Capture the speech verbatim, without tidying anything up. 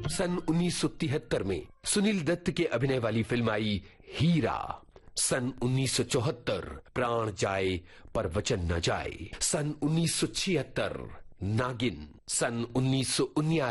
सन उन्नीस सौ तिहत्तर में सुनील दत्त के अभिनय वाली फिल्म आई हीरा। सन उन्नीस सौ चौहत्तर प्राण जाए पर वचन न जाए। सन उन्नीस सौ छिहत्तर नागिन। सन उन्नीस सौ उन्यासी